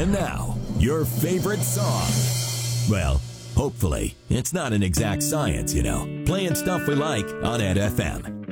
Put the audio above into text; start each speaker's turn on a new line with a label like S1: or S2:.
S1: And now, your favorite song. Well, hopefully, it's not an exact science, you know. Playing stuff we like on Ed FM.